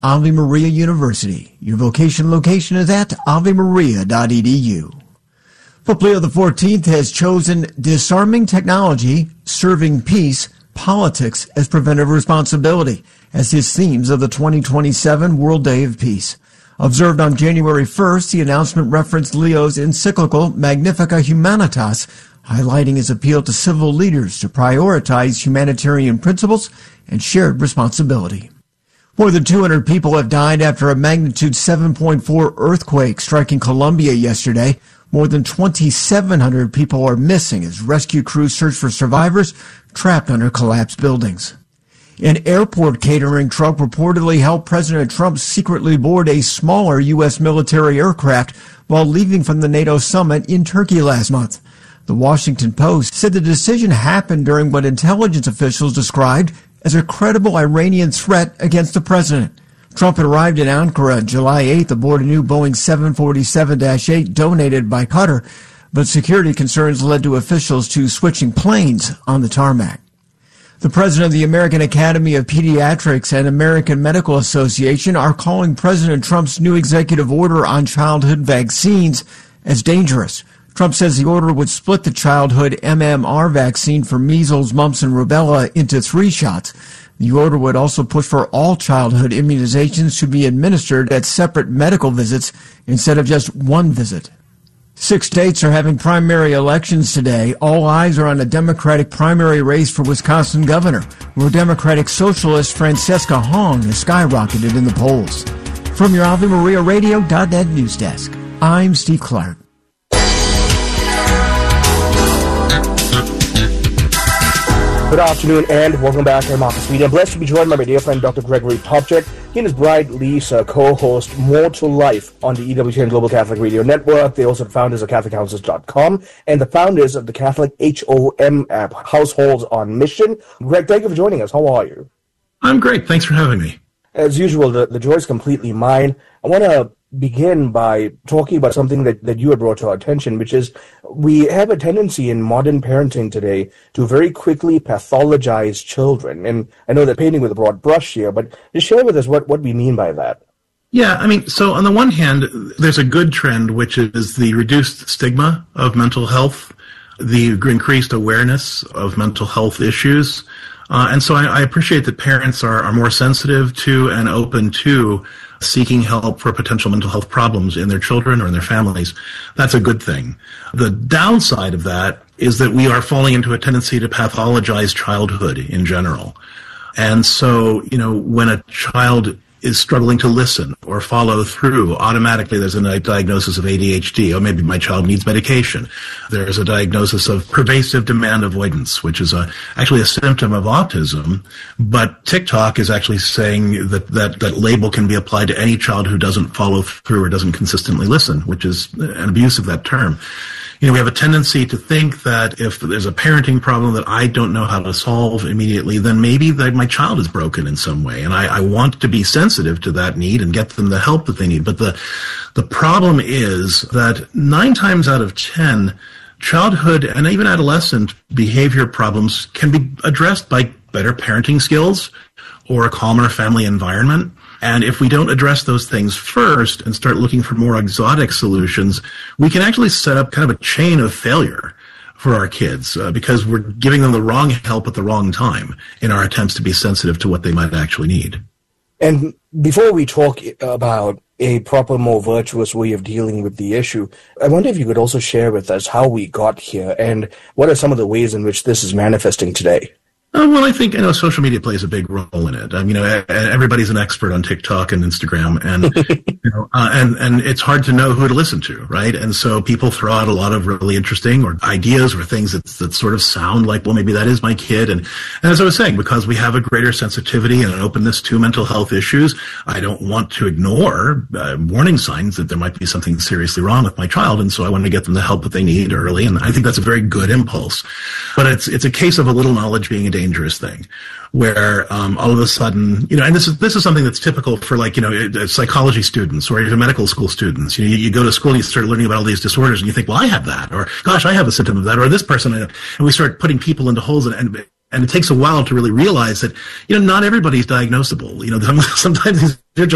Ave Maria University. Your vocation location is at avemaria.edu. Pope Leo XIV has chosen disarming technology, serving peace, politics as preventive responsibility as his themes of the 2027 World Day of Peace. Observed on January 1st, the announcement referenced Leo's encyclical Magnificat Humanitas, highlighting his appeal to civil leaders to prioritize humanitarian principles and shared responsibility. More than 200 people have died after a magnitude 7.4 earthquake striking Colombia yesterday. More than 2,700 people are missing as rescue crews search for survivors trapped under collapsed buildings. An airport catering truck reportedly helped President Trump secretly board a smaller U.S. military aircraft while leaving from the NATO summit in Turkey last month. The Washington Post said the decision happened during what intelligence officials described as a credible Iranian threat against the president. Trump arrived in Ankara July 8th aboard a new Boeing 747-8 donated by Qatar, but security concerns led to officials to switching planes on the tarmac. The president of the American Academy of Pediatrics and American Medical Association are calling President Trump's new executive order on childhood vaccines as dangerous. Trump says the order would split the childhood MMR vaccine for measles, mumps, and rubella into 3 shots. The order would also push for all childhood immunizations to be administered at separate medical visits instead of just one visit. 6 states are having primary elections today. All eyes are on a Democratic primary race for Wisconsin governor, where Democratic Socialist Francesca Hong has skyrocketed in the polls. From your AveMariaRadio.net news desk, I'm Steve Clark. Good afternoon and welcome back to Marcus Media. I'm blessed to be joined by my dear friend Dr. Gregory Popcak. He and his bride Lisa co-host More to Life on the EWTN Global Catholic Radio Network. They also are founders of CatholicCounselors.com and the founders of the Catholic HOM app, Households on Mission. Greg, thank you for joining us. How are you? I'm great. Thanks for having me. As usual, the joy is completely mine. I want to begin by talking about something that you had brought to our attention, which is we have a tendency in modern parenting today to very quickly pathologize children. And I know that painting with a broad brush here, but just share with us what we mean by that. Yeah, I mean, so on the one hand, there's a good trend, which is the reduced stigma of mental health, the increased awareness of mental health issues. And so I appreciate that parents are more sensitive to and open to seeking help for potential mental health problems in their children or in their families. That's a good thing. The downside of that is that we are falling into a tendency to pathologize childhood in general. And so, when a child is struggling to listen or follow through, automatically there's a diagnosis of ADHD, or maybe my child needs medication. There's a diagnosis of pervasive demand avoidance, which is actually a symptom of autism. But TikTok is actually saying that label can be applied to any child who doesn't follow through or doesn't consistently listen, which is an abuse of that term. We have a tendency to think that if there's a parenting problem that I don't know how to solve immediately, then maybe my child is broken in some way. And I want to be sensitive to that need and get them the help that they need. But the problem is that 9 times out of 10, childhood and even adolescent behavior problems can be addressed by better parenting skills or a calmer family environment. And if we don't address those things first and start looking for more exotic solutions, we can actually set up kind of a chain of failure for our kids because we're giving them the wrong help at the wrong time in our attempts to be sensitive to what they might actually need. And before we talk about a proper, more virtuous way of dealing with the issue, I wonder if you could also share with us how we got here and what are some of the ways in which this is manifesting today. Well, I think social media plays a big role in it. Everybody's an expert on TikTok and Instagram, and and it's hard to know who to listen to, right? And so people throw out a lot of really interesting or ideas or things that sort of sound like, well, maybe that is my kid. And as I was saying, because we have a greater sensitivity and an openness to mental health issues, I don't want to ignore warning signs that there might be something seriously wrong with my child, and so I want to get them the help that they need early. And I think that's a very good impulse. But it's a case of a little knowledge being a dangerous thing, where all of a sudden, and this is something that's typical for psychology students or even medical school students. You go to school and you start learning about all these disorders and you think, well, I have that, or gosh, I have a symptom of that, or this person, and we start putting people into holes and it takes a while to really realize that, not everybody's diagnosable. Sometimes they're just